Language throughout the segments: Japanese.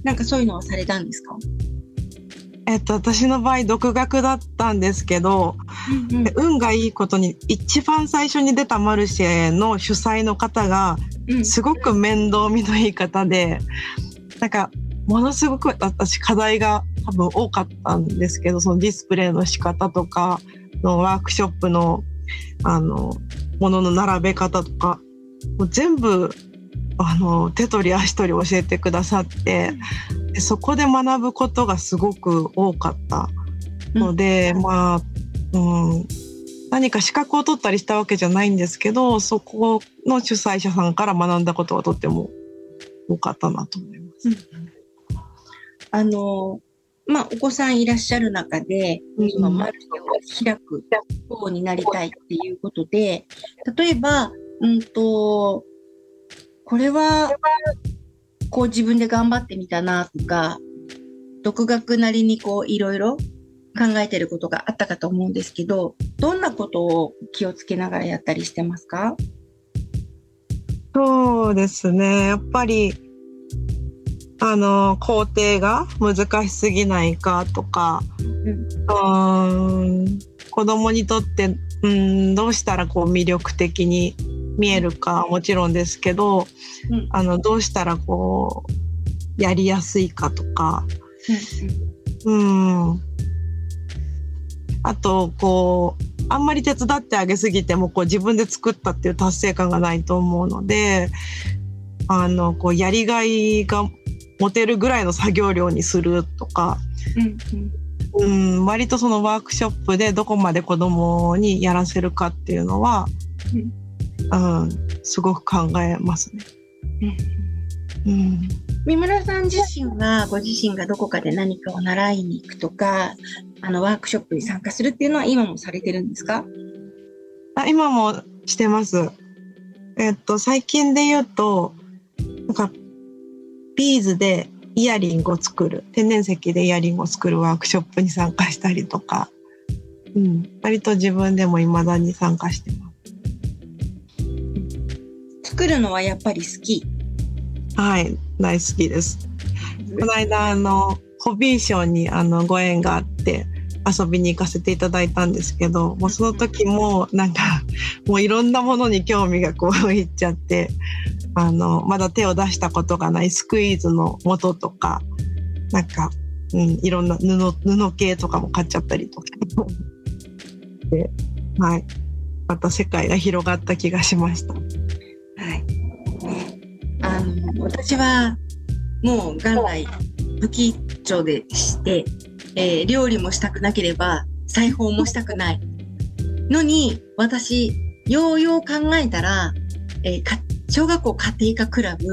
なんかそういうのはされたんですか？ 私の場合独学だったんですけど、運がいいことに一番最初に出たマルシェの主催の方がすごく面倒見のいい方で、なんかものすごく私課題が多分多かったんですけど、そのディスプレイの仕方とかのワークショップのものの並べ方とかもう全部手取り足取り教えてくださって、でそこで学ぶことがすごく多かったので、何か資格を取ったりしたわけじゃないんですけど、そこの主催者さんから学んだことはとっても多かったなと思います。 お子さんいらっしゃる中で、今マルシェを開く方になりたいっていうことで、例えば、これはこう自分で頑張ってみたなとか、独学なりにこういろいろ考えてることがあったかと思うんですけど、どんなことを気をつけながらやったりしてますか？ そうですね、やっぱり工程が難しすぎないかとか、子供にとってどうしたらこう魅力的に見えるかもちろんですけど、どうしたらこうやりやすいかとか、あとこうあんまり手伝ってあげすぎてもこう自分で作ったっていう達成感がないと思うので、こうやりがいが持てるぐらいの作業量にするとか、割とそのワークショップでどこまで子供にやらせるかっていうのは、すごく考えますね。 三村さん自身はご自身がどこかで何かを習いに行くとか、ワークショップに参加するっていうのは今もされてるんですか？ 今もしてます。最近で言うと、なんかビーズでイヤリングを作る、天然石でイヤリングを作るワークショップに参加したりとか、割と自分でも未だに参加してます。 作るのはやっぱり好き？ はい、大好きです。この間ホビーショーにご縁があって遊びに行かせていただいたんですけど、もうその時もなんかもういろんなものに興味がこういっちゃって、まだ手を出したことがないスクイーズの素とか、なんか、いろんな布系とかも買っちゃったりとかで、はい、また世界が広がった気がしました。はい。 私はもう元来不器長でして、料理もしたくなければ裁縫もしたくないのに、私ようよう考えたら、小学校家庭科クラブ、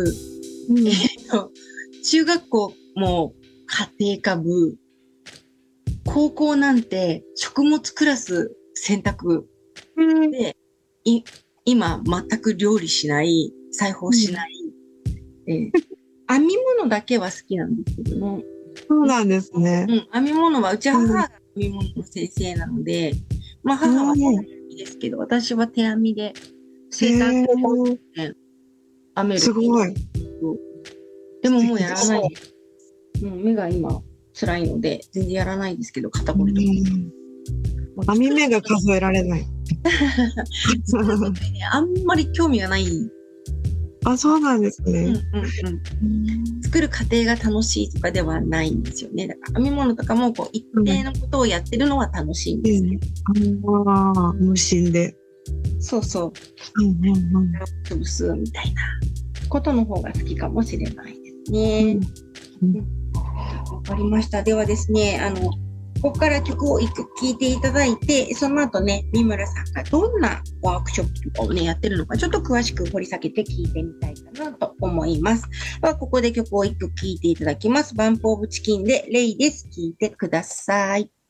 中学校も家庭科部、高校なんて食物クラス選択で、今全く料理しない、裁縫しない、編み物だけは好きなんですけどね。 そうなんですね。 編み物はうちは母が編み物の先生なので、母は手編みですけど、私は手編みで生産編編める。 すごい。 でももうやらない。目が今辛いので全然やらないですけど、肩こりとか。 編み目が数えられない。 あんまり興味がない。 あ、そうなんですね。 作る過程が楽しいとかではないんですよね。だから編み物とかもこう一定のことをやってるのは楽しいんですね。 無心で。 そうそう。潰すみたいなことの方が好きかもしれないですね。わかりました。ではですね、ここから曲を一曲聴いていただいて、その後ね、三村さんがどんなワークショップとかをね、やってるのか、ちょっと詳しく掘り下げて聴いてみたいかなと思います。では、ここで曲を一曲聴いていただきます。バンプオブチキンでレイです。聴いてください。